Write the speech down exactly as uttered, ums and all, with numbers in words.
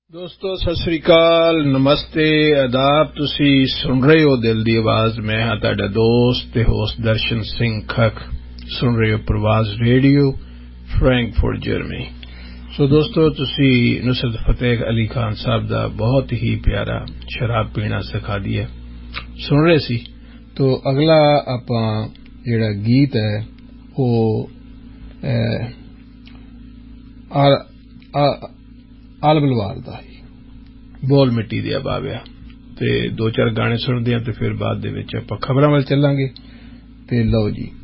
ਦੋਸਤੋ ਸਤਿ ਸ੍ਰੀ ਅਕਾਲ, ਨਮਸਤੇ, ਆਦਾਬ। ਤੁਸੀਂ ਸੁਣ ਰਹੇ ਹੋ ਦਿਲ ਦੀ ਆਵਾਜ਼। ਮੈਂ ਹਾਂ ਤੁਹਾਡਾ ਦੋਸਤ ਤੇ ਹੋਸਟ ਦਰਸ਼ਨ ਸਿੰਘ ਖੱਖ। ਸੁਣ ਰਹੇ ਹੋ ਪ੍ਰਵਾਜ਼ ਰੇਡੀਓ, ਫਰੈਂਕਫਰਟ ਜਰਮਨੀ। ਸੋ ਦੋਸਤੋ, ਤੁਸੀਂ ਨੁਸਰਤ ਫਤਿਹ ਅਲੀ ਖਾਨ ਸਾਹਿਬ ਦਾ ਬਹੁਤ ਹੀ ਪਿਆਰਾ ਸ਼ਰਾਬ ਪੀਣਾ ਸਿਖਾ ਦਿਆ ਸੁਣ ਰਹੇ ਸੀ। ਤੋ ਅਗਲਾ ਆਪਾਂ ਜਿਹੜਾ ਗੀਤ ਹੈ ਉਹ ਆਲ ਬਲਵਾਰ ਦਾ ਹੀ ਬੋਲ ਮਿੱਟੀ ਦਿਆ ਬਾਬਿਆ। ਤੇ ਦੋ ਚਾਰ ਗਾਣੇ ਸੁਣਦੇ ਹਾਂ ਤੇ ਫਿਰ ਬਾਅਦ ਦੇ ਵਿੱਚ ਆਪਾਂ ਖਬਰਾਂ ਵੱਲ ਚੱਲਾਂਗੇ। ਤੇ ਲਓ ਜੀ।